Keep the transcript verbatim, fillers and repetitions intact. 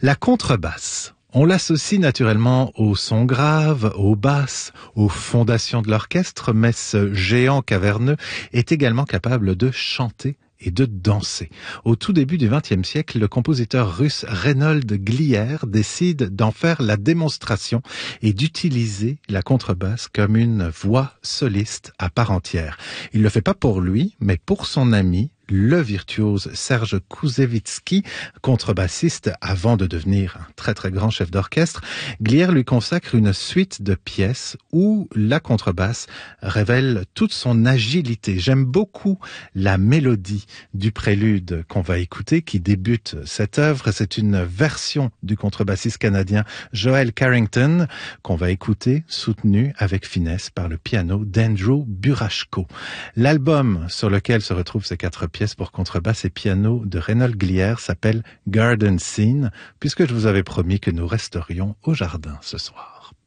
La contrebasse. On l'associe naturellement au son grave, aux basses, aux fondations de l'orchestre, mais ce géant caverneux est également capable de chanter et de danser. Au tout début du vingtième siècle, le compositeur russe Reinhold Glier décide d'en faire la démonstration et d'utiliser la contrebasse comme une voix soliste à part entière. Il le fait pas pour lui, mais pour son ami, le virtuose Serge Kouzevitsky, contrebassiste avant de devenir un très très grand chef d'orchestre. Glier lui consacre une suite de pièces où la contrebasse révèle toute son agilité. J'aime beaucoup la mélodie du prélude qu'on va écouter qui débute cette œuvre. C'est une version du contrebassiste canadien Joel Carrington qu'on va écouter, soutenu avec finesse par le piano d'Andrew Burashko. L'album sur lequel se retrouvent ces quatre pièce pour contrebasse et piano de Reinhold Glier s'appelle Garden Scene, puisque je vous avais promis que nous resterions au jardin ce soir.